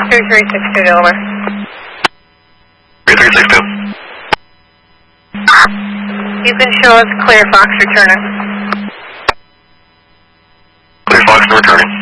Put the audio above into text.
3362 Delaware. 3362. You can show us clear Fox returning. Clear Fox returning.